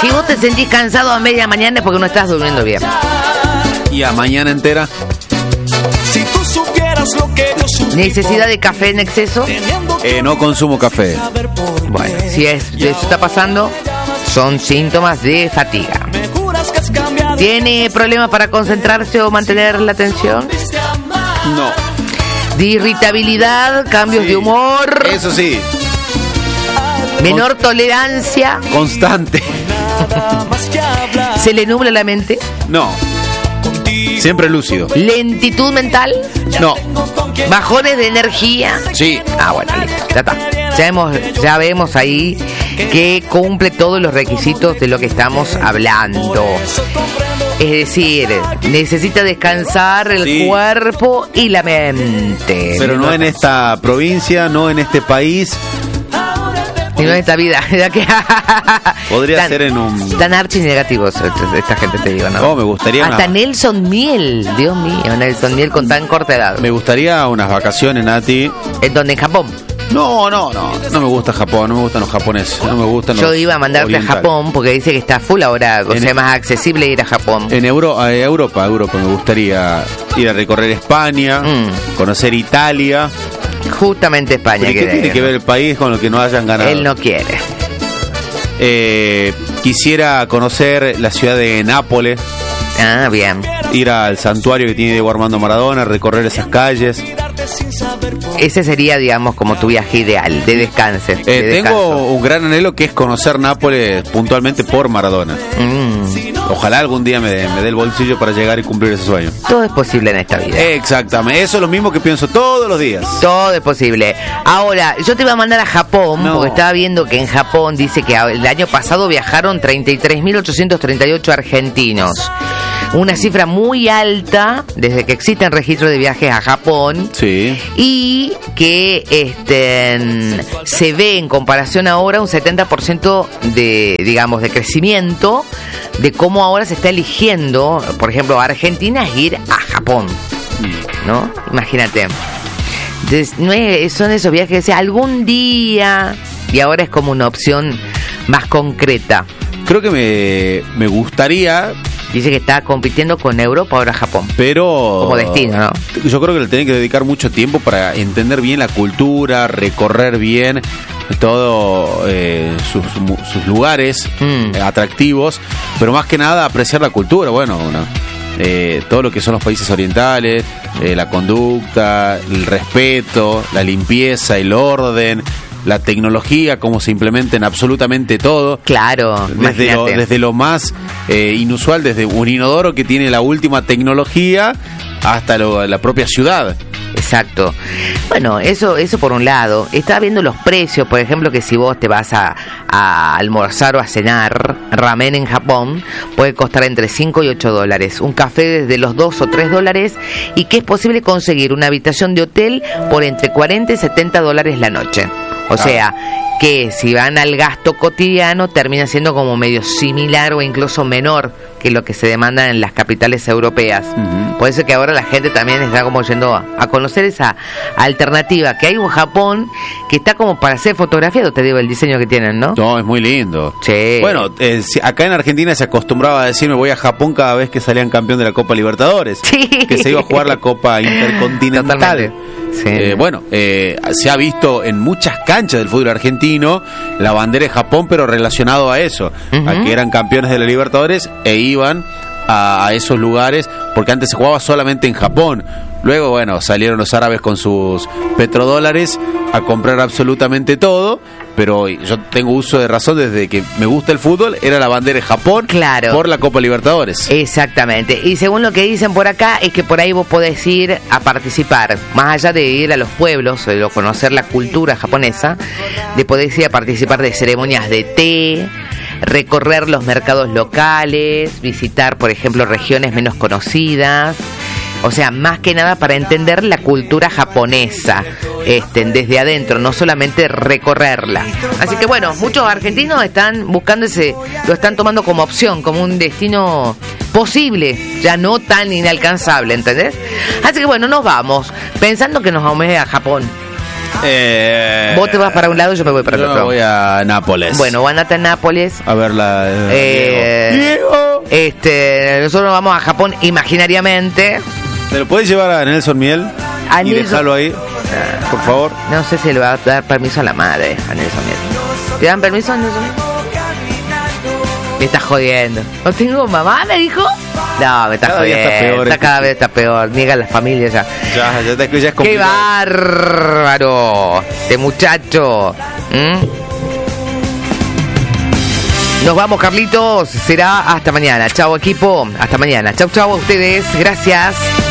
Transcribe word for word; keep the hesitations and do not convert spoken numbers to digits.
Si vos te sentís cansado a media mañana es porque no estás durmiendo bien. ¿Y a mañana entera? Si tú supieras lo que yo sufrí. ¿Necesidad de café en exceso? Eh, no consumo café. Bueno, si es, eso está pasando, son síntomas de fatiga. ¿Tiene problemas para concentrarse o mantener la atención? No. ¿De irritabilidad, cambios Sí. de humor? Eso sí. ¿Menor tolerancia? Constante. ¿Se le nubla la mente? No. Siempre lúcido. ¿Lentitud mental? No. ¿Bajones de energía? Sí. Ah, bueno, listo, ya está. Ya, hemos, ya vemos ahí que cumple todos los requisitos de lo que estamos hablando. Es decir, necesita descansar el Sí. cuerpo y la mente. Pero no en esta provincia, no en este país. Y no en esta vida. Ya que Podría tan, ser en un... Tan archi negativos esta gente, te digo, ¿no? No, me gustaría Hasta una- Nelson Miel, Dios mío, Nelson Miel con tan corta edad. Me gustaría unas vacaciones, Nati. ¿En dónde? ¿En Japón? No, no, no. No me gusta Japón, no me gustan los japoneses. No me gustan los Yo iba a mandarte orientales. a Japón porque dice que está full ahora, o En sea, el- más accesible ir a Japón. En Euro, a Europa, Europa, me gustaría ir a recorrer España, Mm. conocer Italia. Justamente España. ¿Pero ¿y qué quería tiene ir. que ver el país con lo que no hayan ganado? Él no quiere. Eh, quisiera conocer la ciudad de Nápoles, Ah, bien. ir al santuario que tiene Diego Armando Maradona, recorrer esas calles. Ese sería, digamos, como tu viaje ideal, de descanse. de Eh, descanso. tengo un gran anhelo que es conocer Nápoles puntualmente por Maradona. Mm, Ojalá algún día me, dé- me dé el bolsillo para llegar y cumplir ese sueño. todo es posible en esta vida. Exactamente, eso es lo mismo que pienso todos los días. Todo es posible. Ahora, yo te iba a mandar a Japón, No. porque estaba viendo que en Japón dice que el año pasado viajaron treinta y tres mil ochocientos treinta y ocho argentinos. Una cifra muy alta desde que existen registros de viajes a Japón. Sí. Y que este, se ve en comparación ahora un setenta por ciento de, digamos, de crecimiento de cómo ahora se está eligiendo, por ejemplo, Argentina es ir a Japón, ¿no? Imagínate. Entonces, no es- son esos viajes que decía algún día y ahora es como una opción más concreta. Creo que me, me gustaría, Dice que está compitiendo con Europa ahora Japón. pero... Como destino, ¿no? Yo creo que le tienen que dedicar mucho tiempo para entender bien la cultura, recorrer bien todo eh, sus, mu- sus lugares Mm. eh, atractivos, pero más que nada apreciar la cultura, bueno, una- eh, todo lo que son los países orientales, eh, la conducta, el respeto, la limpieza, el orden, la tecnología, cómo se implementa en absolutamente todo. Claro, Desde lo, imagínate. desde lo más eh, inusual, desde un inodoro que tiene la última tecnología hasta lo- la propia ciudad. Exacto. Bueno, eso eso por un lado. Estaba viendo los precios, por ejemplo, que si vos te vas a, a almorzar o a cenar ramen en Japón, puede costar entre cinco y ocho dólares. Un café desde los dos o tres dólares y que es posible conseguir una habitación de hotel por entre cuarenta y setenta dólares la noche. O Ah. sea, que si van al gasto cotidiano termina siendo como medio similar o incluso menor que lo que se demanda en las capitales europeas. Ujú. Por eso que ahora la gente también está como yendo a, a conocer esa alternativa, que hay un Japón que está como para ser fotografiado, te digo, el diseño que tienen, ¿no? No, es muy lindo. Sí. Bueno, eh, si- acá en Argentina se acostumbraba a decir me voy a Japón cada vez que salían campeón de la Copa Libertadores. Sí. Que se iba a jugar la Copa Intercontinental. Totalmente. Sí. Eh, bueno, eh, se ha visto en muchas canchas del fútbol argentino la bandera de Japón, pero relacionado a eso, Ujú. a que eran campeones de la Libertadores e iban a, a esos lugares, porque antes se jugaba solamente en Japón. Luego, bueno, salieron los árabes con sus petrodólares a comprar absolutamente todo, pero yo tengo uso de razón desde que me gusta el fútbol, era la bandera de Japón Claro. por la Copa Libertadores. Exactamente. Y según lo que dicen por acá, es que por ahí vos podés ir a participar, más allá de ir a los pueblos, de lo- conocer la cultura japonesa, de poder ir a participar de ceremonias de té, recorrer los mercados locales, visitar, por ejemplo, regiones menos conocidas. O sea, más que nada para entender la cultura japonesa, este, desde adentro, no solamente recorrerla. Así que bueno, muchos argentinos están buscando ese, lo están tomando como opción, como un destino posible, ya no tan inalcanzable, ¿entendés? Así que bueno, nos vamos, pensando que nos vamos a Japón. Eh, Vos te vas para un lado y yo me voy para el yo otro. voy a Nápoles. Bueno, van a Nápoles. A ver la... Eh, Diego. Este, nosotros vamos a Japón imaginariamente. ¿Te lo podés llevar a Nelson Miel? A y Nelson- dejarlo ahí, por favor. No sé si le va a dar permiso a la madre, a Nelson Miel. ¿Te dan permiso a Nelson Miel? Me está jodiendo. ¿No tengo mamá, me dijo? No, me está Cada día jodiendo. está peor, Está este cada vez está peor. Niega las familias ya. Ya, ya, te, ya es ¡Qué complicado. bárbaro! Este muchacho. ¿Mm? Nos vamos, Carlitos. Será hasta mañana. Chao, equipo. Hasta mañana. Chau, chau a ustedes. Gracias.